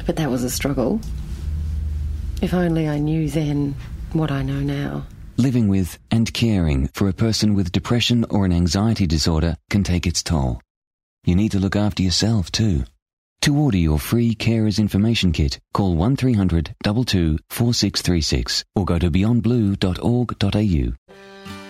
But that was a struggle. If only I knew then what I know now. Living with and caring for a person with depression or an anxiety disorder can take its toll. You need to look after yourself too. To order your free Carers Information Kit, call 1300 22 4636 or go to beyondblue.org.au.